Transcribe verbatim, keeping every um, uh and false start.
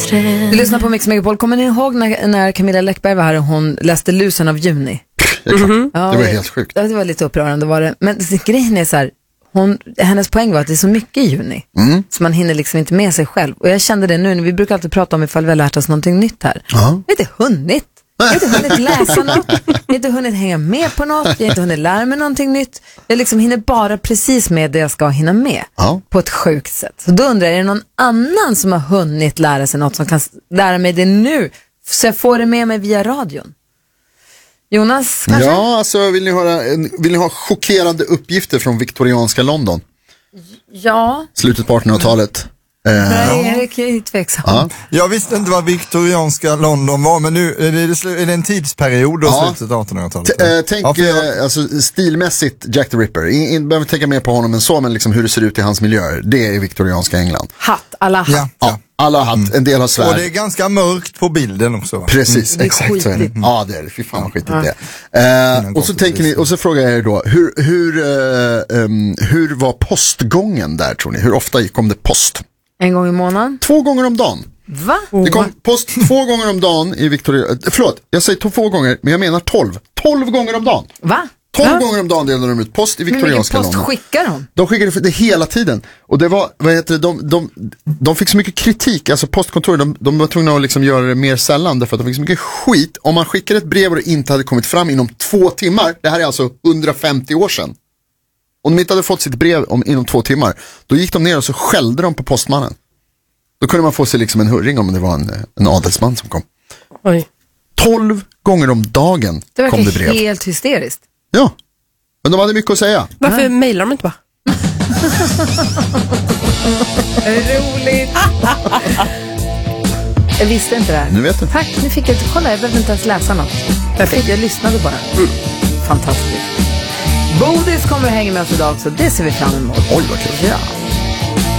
Du lyssnar på Mix Megapol. Kommer ni ihåg när, när Camilla Läckberg var här och hon läste Lusen av juni? Mm-hmm. Ja, det var helt sjukt. Det var lite upprörande var det. Men grejen är så här, hon, hennes poäng var att det är så mycket i juni. Mm. Så man hinner liksom inte med sig själv. Och jag kände det nu, vi brukar alltid prata om ifall vi har lärt oss någonting nytt här. Ja. Jag har inte hunnit. Jag har inte hunnit läsa något. Jag har inte hunnit hänga med på något. Jag har inte hunnit lära mig någonting nytt. Jag liksom hinner bara precis med det jag ska hinna med. Ja. På ett sjukt sätt. Så då undrar jag, är det någon annan som har hunnit lära sig något som kan lära mig det nu? Så jag får det med mig via radion. Jonas, kanske? Ja, alltså vill ni höra, vill ni ha chockerande uppgifter från viktorianska London? Ja. Slutet på artonhundratalet. Nej, jag är tveksam. Ja. Jag visste inte vad viktorianska London var, men nu är det, är det en tidsperiod då, Ja. slutet av artonhundratalet. T- äh, tänk ja, jag... äh, alltså, stilmässigt Jack the Ripper. In, in, behöver tänka mer på honom än så, men liksom hur det ser ut i hans miljöer. Det är viktorianska England. Hatt, alla hatt. Ja, ja. Alla har hatt, mm. en del har svärd. Och det är ganska mörkt på bilden också, va? Precis, mm. exakt så är det. Mm. Ja, det är det. Fy fan vad skitigt ja. det är. Uh, och så tänker ni, och så frågar jag er då, hur, hur, uh, um, hur var postgången där, tror ni? Hur ofta kom det post? En gång i månaden? Två gånger om dagen. Va? Det kom post två gånger om dagen i Victoria. Förlåt, jag säger två gånger, men jag menar tolv. Tolv gånger om dagen. Va? Tolv ja. gånger om dagen delade de ut post i viktorianska London. Men vilken post skickar de? De skickade för det hela tiden. Och det var, vad heter det, de, de, de fick så mycket kritik. Alltså postkontoret, de, de var tvungna att liksom göra det mer sällan. Därför att de fick så mycket skit. Om man skickade ett brev och det inte hade kommit fram inom två timmar. Det här är alltså hundrafemtio år sedan. Om de inte hade fått sitt brev om, inom två timmar. Då gick de ner och så skällde de på postmannen. Då kunde man få sig liksom en hurring om det var en, en adelsman som kom. Oj. Tolv gånger om dagen det kom det brev. Det verkar helt hysteriskt. Ja, men de hade mycket att säga. Varför mejlar de inte bara? Roligt. Jag visste inte det här. Nu vet du. Tack, nu fick jag inte kolla. Jag behövde inte ens läsa något. Perfekt, jag lyssnade bara. Mm. Fantastiskt. Bodis kommer att hänga med oss idag också. Det ser vi fram emot. Oj, vad kul. Ja.